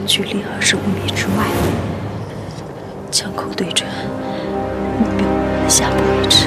距离25米之外，枪口对准目标的下部位置。